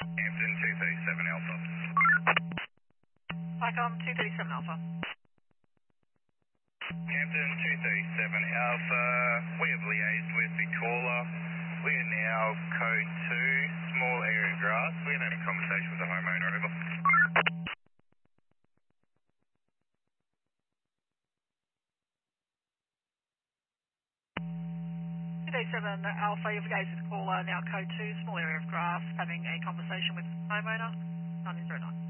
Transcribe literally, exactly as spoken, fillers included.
Hampton two thirty-seven Alpha. Icon two thirty-seven Alpha. Hampton two thirty-seven Alpha, we have liaised with Victoria. We are now code two, small area of grass. We are having a conversation with the homeowner, over. two thirty-seven Alpha, you've engaged with caller, now code two, small area of grass, having a conversation with homeowner, nine zero nine.